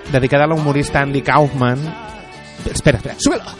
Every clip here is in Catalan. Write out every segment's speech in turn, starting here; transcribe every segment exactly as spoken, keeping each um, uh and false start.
dedicada a l'humorista Andy Kaufman. Espera, espera, súbelo!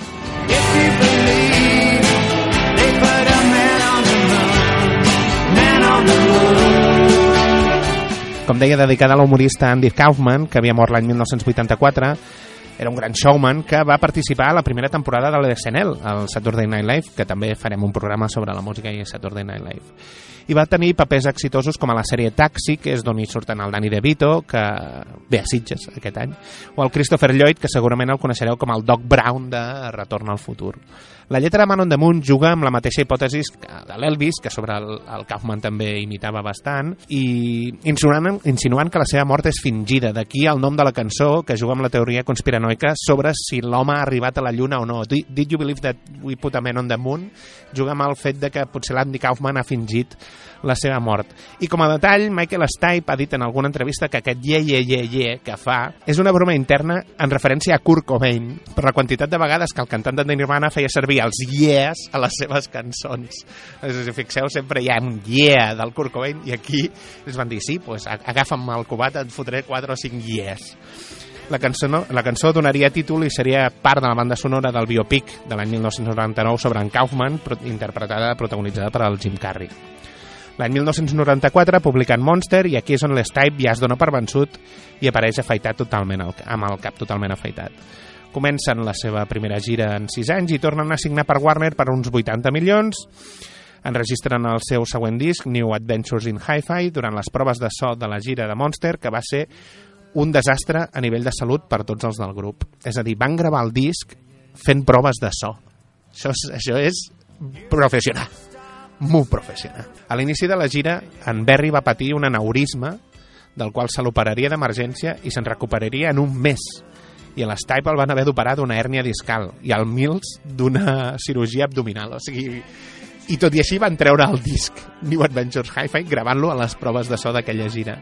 Com deia, dedicada a l'humorista Andy Kaufman, que havia mort l'any mil nou-cents vuitanta-quatre. Era un gran showman que va participar a la primera temporada de l'S N L, el Saturday Night Live, que també farem un programa sobre la música i Saturday Night Live. I va tenir papers exitosos com a la sèrie Taxi, que és d'on hi surten el Danny DeVito, que ve a Sitges aquest any, o el Christopher Lloyd, que segurament el coneixereu com el Doc Brown de Retorn al futur. La lletra de Man on the Moon juga amb la mateixa hipòtesi de l'Elvis, que sobre el, el Kaufman també imitava bastant, i insinuant, insinuant que la seva mort és fingida. D'aquí el nom de la cançó, que juga amb la teoria conspiranoica sobre si l'home ha arribat a la Lluna o no. Did you believe that we put a man on the moon? Juga amb el fet de que potser l'Andy Kaufman ha fingit la seva mort. I com a detall, Michael Stipe ha dit en alguna entrevista que aquest ye, ye, ye, ye que fa és una broma interna en referència a Kurt Cobain, per la quantitat de vegades que el cantant de Nirvana feia servir els yes a les seves cançons. Si fixeu, sempre hi ha un yeah del Kurt Cobain, i aquí es van dir, sí, pues, agafa'm el cubat, et fotré quatre o cinc yes. La cançó, no, la cançó donaria títol i seria part de la banda sonora del biopic de l'any mil nou-cents noranta-nou sobre en Kaufman, interpretada, protagonitzada per el Jim Carrey. L'any mil nou-cents noranta-quatre publiquen Monster, i aquí és on l'Stipe ja es dona per vençut i apareix afaitat totalment, amb el cap totalment afaitat. Comencen la seva primera gira en sis anys i tornen a signar per Warner per uns vuitanta milions. Enregistren el seu següent disc, New Adventures in Hi-Fi, durant les proves de so de la gira de Monster, que va ser un desastre a nivell de salut per tots els del grup. És a dir, van gravar el disc fent proves de so. Això és, això és professional. Molt professional. A l'inici de la gira, en Berry va patir un aneurisma del qual se l'operaria d'emergència i se'n recuperaria en un mes. I a l'Stipe el van haver d'operar d'una hèrnia discal i al Mills d'una cirurgia abdominal. O sigui, i tot i així van treure el disc New Adventures Hi-Fi gravant-lo a les proves de so d'aquella gira.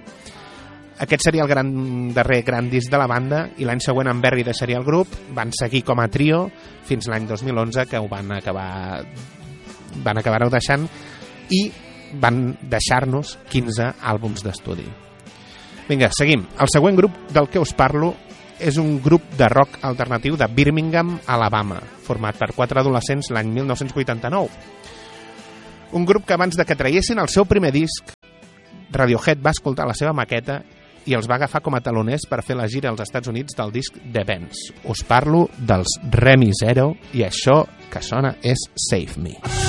Aquest seria el gran, darrer gran disc de la banda, i l'any següent en Berry deixaria el grup. Van seguir com a trio fins l'any dos mil onze, que ho van acabar van acabar-ho deixant, i van deixar-nos quinze àlbums d'estudi. Vinga, seguim. El següent grup del que us parlo és un grup de rock alternatiu de Birmingham, Alabama, format per quatre adolescents l'any mil nou-cents vuitanta-nou. Un grup que abans de que traiessin el seu primer disc, Radiohead va escoltar la seva maqueta i els va agafar com a taloners per fer la gira als Estats Units del disc The Bends. Us parlo dels Remy Zero, i això que sona és Save Me.